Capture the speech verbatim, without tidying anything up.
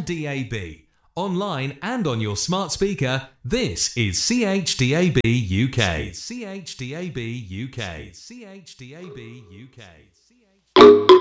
on D A B. Online and on your smart speaker, this is C H D A B U K. C H D A B U K. C H D A B U K.